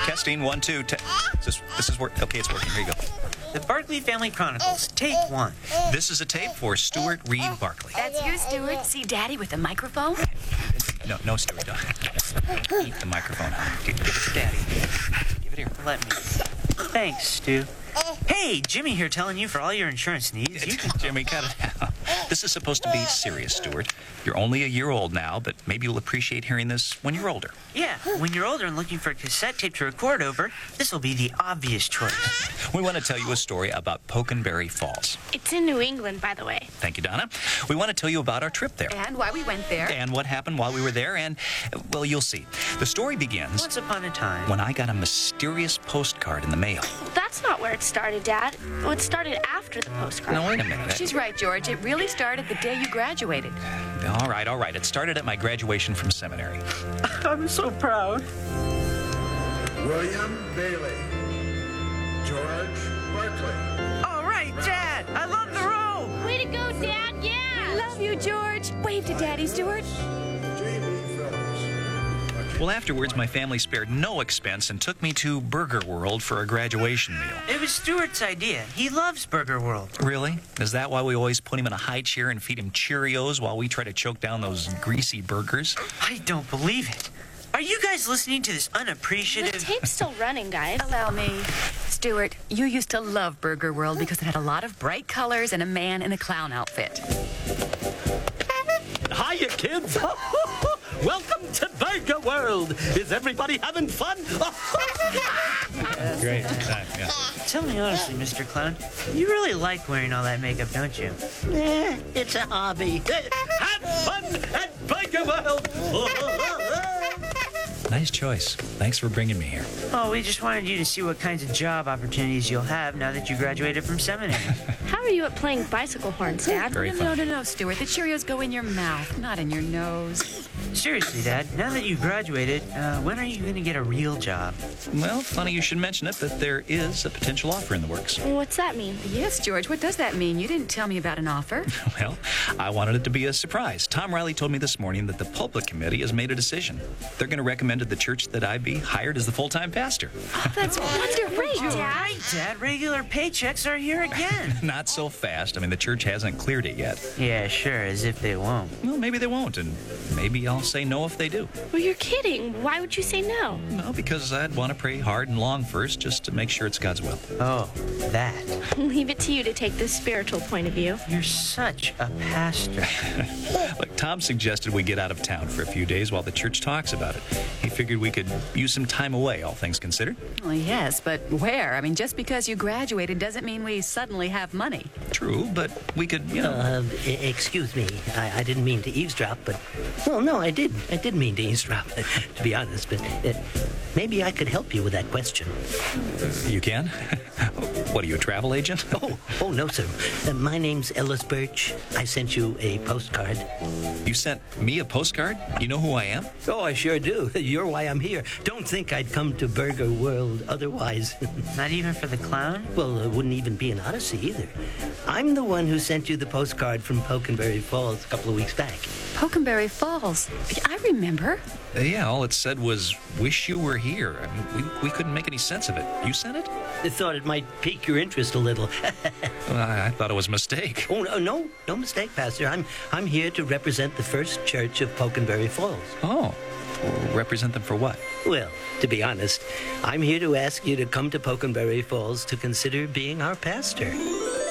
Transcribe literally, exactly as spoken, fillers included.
Testing, one, two. Te- is this, this is work. Okay, it's working. Here you go. The Barkley Family Chronicles, tape one. This is a tape for Stuart Reed Barkley. That's you, Stuart. See Daddy with the microphone? No, no, Stuart, don't. Eat the microphone. Give, give it to Daddy. Give it here. Let me. Thanks, Stu. Hey, Jimmy here telling you for all your insurance needs. You can... Jimmy, cut it out. This is supposed to be serious, Stuart. You're only a year old now, but maybe you'll appreciate hearing this when you're older. Yeah, when you're older and looking for a cassette tape to record over, this will be the obvious choice. We want to tell you a story about Pokenberry Falls. It's in New England, by the way. Thank you, Donna. We want to tell you about our trip there. And why we went there. And what happened while we were there, and, well, you'll see. The story begins... Once upon a time... when I got a mysterious postcard in the mail. That's not where it started, Dad. Oh, it started after the postcard. Now, wait a minute. She's right, George. It really started the day you graduated. All right, all right. It started at my graduation from seminary. I'm so proud. William Bailey. George Barkley. All right, Dad. I love the room. Way to go, Dad. Yeah. Love you, George. Wave to Daddy, Stuart. Jamie Phillips. Well, afterwards, my family spared no expense and took me to Burger World for a graduation meal. It was Stuart's idea. He loves Burger World. Really? Is that why we always put him in a high chair and feed him Cheerios while we try to choke down those greasy burgers? I don't believe it. Are you guys listening to this The unappreciative... tape's still running, guys. Allow me. Stuart, you used to love Burger World because it had a lot of bright colors and a man in a clown outfit. Hiya, kids. Welcome to Burger World. Is everybody having fun? Great. Yeah. Tell me honestly, Mister Clown, you really like wearing all that makeup, don't you? Eh, it's a hobby. Have fun at Burger World. Nice choice. Thanks for bringing me here. Oh, we just wanted you to see what kinds of job opportunities you'll have now that you graduated from seminary. How are you at playing bicycle horns, Dad? Very No, fun. no, no, Stuart. The Cheerios go in your mouth, not in your nose. Seriously, Dad, now that you graduated, uh, when are you going to get a real job? Well, funny you should mention it, but there is a potential offer in the works. What's that mean? Yes, George. What does that mean? You didn't tell me about an offer. Well, I wanted it to be a surprise. Tom Riley told me this morning that the pulpit committee has made a decision. They're going to recommend to the church that I be hired as the full-time pastor. That's wonderful, Great, George. Dad. Right, Dad, regular paychecks are here again. Not so fast. I mean, the church hasn't cleared it yet. Yeah, sure, as if they won't. Well, maybe they won't, and maybe I'll say no if they do. Well, you're kidding. Why would you say no? No, because I'd want to pray hard and long first just to make sure it's God's will. Oh, that. Leave it to you to take the spiritual point of view. You're such a pastor. Look, Tom suggested we get out of town for a few days while the church talks about it. He figured we could use some time away, all things considered. Well, yes, but where? I mean, just because you graduated doesn't mean we suddenly have money. True, but we could, you know... Uh, e- excuse me. I, I didn't mean to eavesdrop, but... Well, no, I did. I did mean to eavesdrop, to be honest, but uh, maybe I could help you with that question. You can? What, are you a travel agent? Oh, oh no, sir. Uh, my name's Ellis Birch. I sent you a postcard. You sent me a postcard? You know who I am? Oh, I sure do. You're why I'm here. Don't think I'd come to Burger World otherwise. Not even for the clown? Well, it wouldn't even be an odyssey either. I'm the one who sent you the postcard from Pokenberry Falls a couple of weeks back. Pokenberry Falls. I remember. Uh, yeah, all it said was, wish you were here. I mean, we, we couldn't make any sense of it. You sent it? I thought it might pique your interest a little. Well, I, I thought it was a mistake. Oh, no, no, no mistake, Pastor. I'm I'm here to represent the First Church of Pokenberry Falls. Oh. Well, represent them for what? Well, to be honest, I'm here to ask you to come to Pokenberry Falls to consider being our pastor.